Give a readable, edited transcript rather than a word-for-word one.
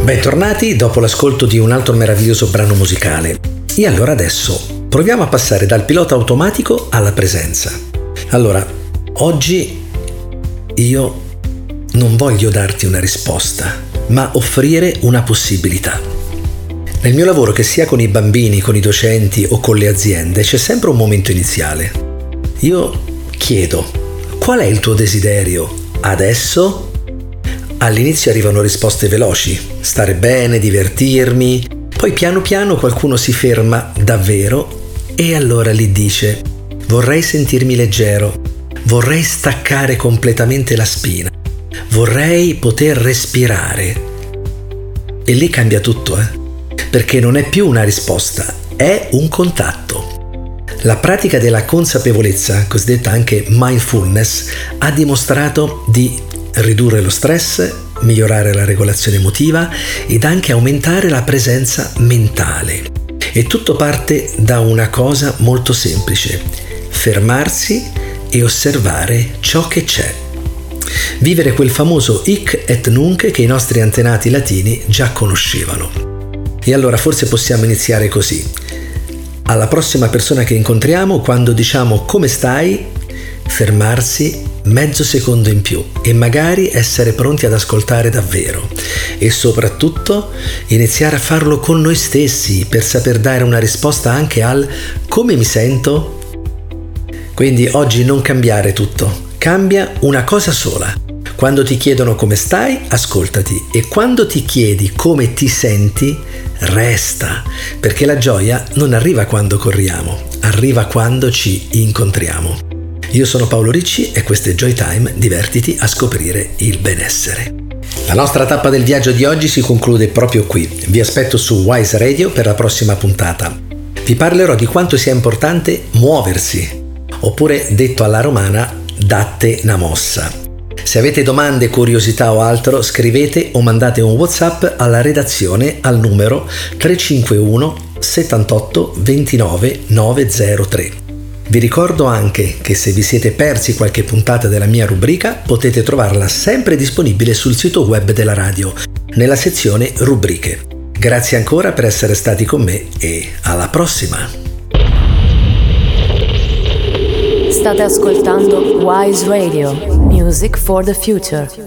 Bentornati dopo l'ascolto di un altro meraviglioso brano musicale. E allora adesso proviamo a passare dal pilota automatico alla presenza. Allora, oggi io non voglio darti una risposta, ma offrire una possibilità. Nel mio lavoro, che sia con i bambini, con i docenti o con le aziende, c'è sempre un momento iniziale. Io chiedo: qual è il tuo desiderio adesso? All'inizio arrivano risposte veloci: stare bene, divertirmi. Poi piano piano qualcuno si ferma davvero e allora lì dice: vorrei sentirmi leggero, vorrei staccare completamente la spina, vorrei poter respirare. E lì cambia tutto, perché non è più una risposta, è un contatto. La pratica della consapevolezza, cosiddetta anche mindfulness, ha dimostrato di ridurre lo stress, migliorare la regolazione emotiva ed anche aumentare la presenza mentale. E tutto parte da una cosa molto semplice: fermarsi e osservare ciò che c'è. Vivere quel famoso hic et nunc che i nostri antenati latini già conoscevano. E allora forse possiamo iniziare così. Alla prossima persona che incontriamo, quando diciamo come stai, fermarsi mezzo secondo in più e magari essere pronti ad ascoltare davvero, e soprattutto iniziare a farlo con noi stessi per saper dare una risposta anche al come mi sento. Quindi oggi non cambiare tutto, cambia una cosa sola. Quando ti chiedono come stai, ascoltati, e quando ti chiedi come ti senti, resta, perché la gioia non arriva quando corriamo, arriva quando ci incontriamo. Io sono Paolo Ricci e questo è Joy Time, divertiti a scoprire il benessere. La nostra tappa del viaggio di oggi si conclude proprio qui. Vi aspetto su Wise Radio per la prossima puntata. Vi parlerò di quanto sia importante muoversi, oppure detto alla romana, datte una mossa. Se avete domande, curiosità o altro, scrivete o mandate un WhatsApp alla redazione al numero 351 78 29 903. Vi ricordo anche che se vi siete persi qualche puntata della mia rubrica, potete trovarla sempre disponibile sul sito web della radio, nella sezione rubriche. Grazie ancora per essere stati con me e alla prossima! State ascoltando Wise Radio, Music for the Future.